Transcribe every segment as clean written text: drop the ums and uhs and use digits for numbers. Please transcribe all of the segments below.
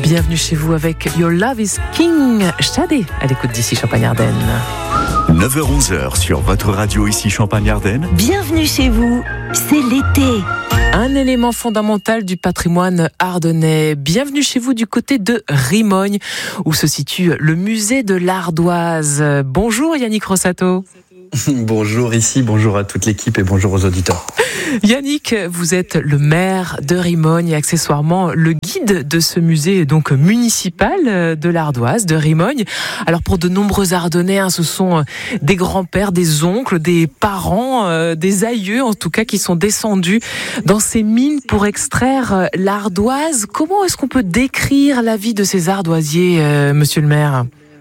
Bienvenue chez vous avec Your Love is King. Shadé à l'écoute d'ici Champagne-Ardenne. 9h-11h sur votre radio ici Champagne-Ardenne. Bienvenue chez vous, c'est l'été. Un élément fondamental du patrimoine ardennais. Bienvenue chez vous du côté de Rimogne, où se situe le musée de l'Ardoise. Bonjour Yannick Rossato. Bonjour ici, bonjour à toute l'équipe et bonjour aux auditeurs. Yannick, vous êtes le maire de Rimogne et accessoirement le guide de ce musée donc municipal de l'Ardoise, de Rimogne. Alors pour de nombreux Ardennais, ce sont des grands-pères, des oncles, des parents, des aïeux en tout cas qui sont descendus dans ces mines pour extraire l'ardoise. Comment est-ce qu'on peut décrire la vie de ces ardoisiers, monsieur le maire ?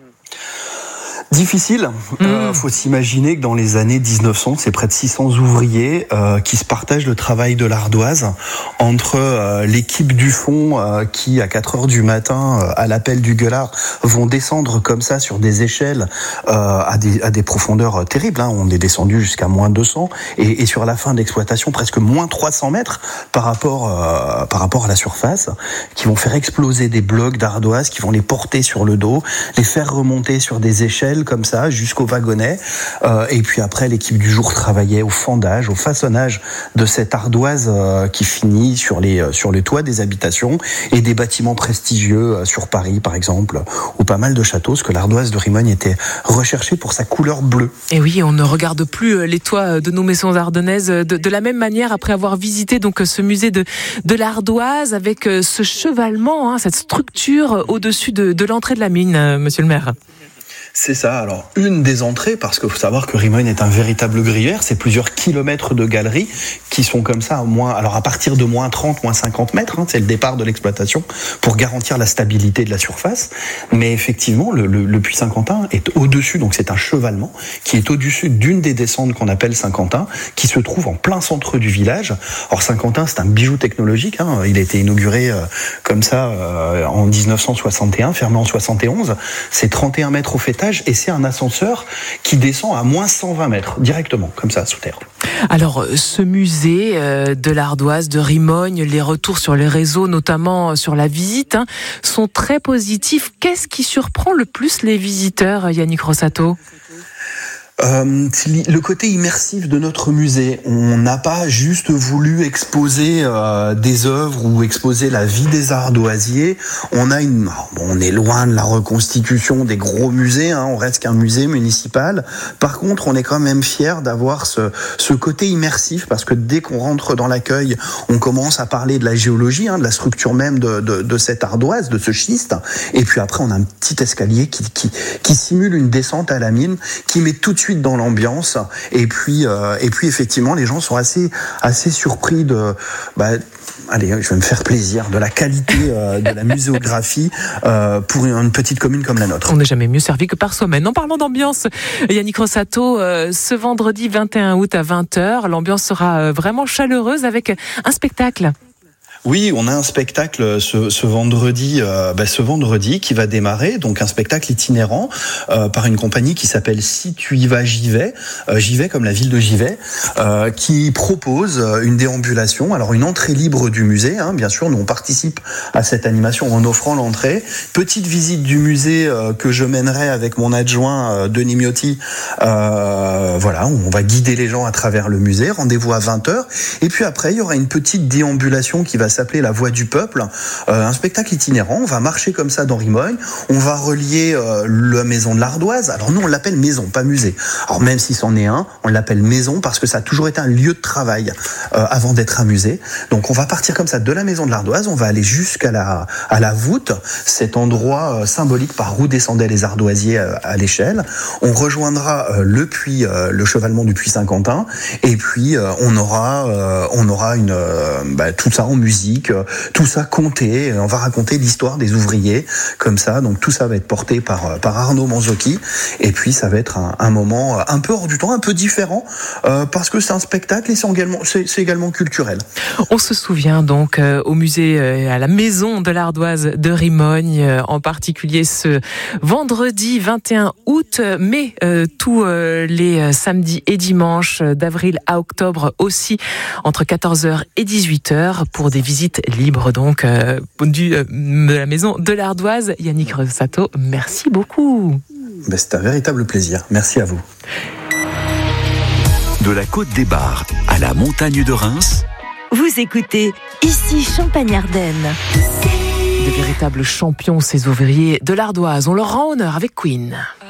Difficile. Faut s'imaginer que dans les années 1900, c'est près de 600 ouvriers qui se partagent le travail de l'ardoise entre l'équipe du fond qui, à 4h du matin, à l'appel du gueulard, vont descendre comme ça sur des échelles à des profondeurs terribles. On est descendu jusqu'à moins 200 et sur la fin de l'exploitation, presque moins 300 mètres par rapport à la surface, qui vont faire exploser des blocs d'ardoise, qui vont les porter sur le dos, les faire remonter sur des échelles comme ça jusqu'au wagonnet, et puis après l'équipe du jour travaillait au fendage, au façonnage de cette ardoise qui finit sur le toit des habitations et des bâtiments prestigieux sur Paris par exemple, ou pas mal de châteaux, parce que l'ardoise de Rimogne était recherchée pour sa couleur bleue. Et oui, on ne regarde plus les toits de nos maisons ardennaises de la même manière après avoir visité donc ce musée de l'ardoise avec ce chevalement, cette structure au-dessus de l'entrée de la mine, monsieur le maire. C'est ça, alors une des entrées, parce qu'il faut savoir que Rimogne est un véritable gruyère, c'est plusieurs kilomètres de galeries qui sont comme ça, à partir de moins 30, moins 50 mètres, c'est le départ de l'exploitation, pour garantir la stabilité de la surface. Mais effectivement, le puits Saint-Quentin est au-dessus, donc c'est un chevalement, qui est au-dessus d'une des descentes qu'on appelle Saint-Quentin, qui se trouve en plein centre du village. Or Saint-Quentin, c'est un bijou technologique, il a été inauguré comme ça en 1961, fermé en 71, c'est 31 mètres au faîtage, et c'est un ascenseur qui descend à moins 120 mètres, directement, comme ça, sous terre. Alors, ce musée de l'Ardoise, de Rimogne, les retours sur les réseaux, notamment sur la visite, sont très positifs. Qu'est-ce qui surprend le plus les visiteurs, Yannick Rossato ? Le côté immersif de notre musée. On n'a pas juste voulu exposer des œuvres ou exposer la vie des ardoisiers. On est loin de la reconstitution des gros musées, on reste qu'un musée municipal. Par contre, on est quand même fiers d'avoir ce côté immersif, parce que dès qu'on rentre dans l'accueil, on commence à parler de la géologie, de la structure même de cette ardoise, de ce schiste. Et puis après, on a un petit escalier qui simule une descente à la mine, qui met tout de suite dans l'ambiance, et puis effectivement les gens sont assez surpris allez, je vais me faire plaisir, de la qualité de la muséographie pour une petite commune comme la nôtre. On n'est jamais mieux servi que par soi-même. En parlant d'ambiance, Yannick Rossato, ce vendredi 21 août à 20h, l'ambiance sera vraiment chaleureuse avec un spectacle. Oui, on a un spectacle ce vendredi qui va démarrer, donc un spectacle itinérant par une compagnie qui s'appelle Si tu y vas, j'y vais. J'y vais comme la ville de Givet, qui propose une déambulation, alors une entrée libre du musée, bien sûr, nous on participe à cette animation en offrant l'entrée. Petite visite du musée que je mènerai avec mon adjoint Denis Miotti. On va guider les gens à travers le musée, rendez-vous à 20h, et puis après il y aura une petite déambulation qui va s'appeler La Voix du Peuple, un spectacle itinérant. On va marcher comme ça dans Rimogne, on va relier la maison de l'Ardoise. Alors nous on l'appelle maison, pas musée. Alors même si c'en est un, on l'appelle maison parce que ça a toujours été un lieu de travail avant d'être un musée. Donc on va partir comme ça de la maison de l'Ardoise, on va aller jusqu'à la voûte, cet endroit symbolique par où descendaient les ardoisiers à l'échelle. On rejoindra le puits, le chevalement du puits Saint-Quentin, et puis on aura tout ça en musique, tout ça compté. On va raconter l'histoire des ouvriers comme ça. Donc tout ça va être porté par Arnaud Manzocchi. Et puis ça va être un moment un peu hors du temps, un peu différent, parce que c'est un spectacle et c'est également culturel. On se souvient donc au musée, à la maison de l'Ardoise de Rimogne, en particulier ce vendredi 21 août, mais tous les samedis et dimanches d'avril à octobre aussi, entre 14h et 18h, pour des visites visite libre donc de la maison de l'Ardoise. Yannick Rossato, merci beaucoup. C'est un véritable plaisir. Merci à vous. De la Côte des Bars à la montagne de Reims. Vous écoutez ici Champagne-Ardenne. De véritables champions, ces ouvriers de l'Ardoise. On leur rend honneur avec Queen.